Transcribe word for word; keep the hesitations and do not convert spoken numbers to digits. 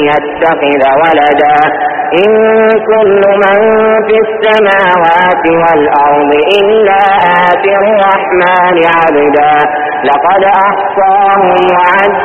يتخذ ولدا إن كل من في السماوات والأرض إلا آتي الرحمن عبدا لقد أحصاهم وعدهم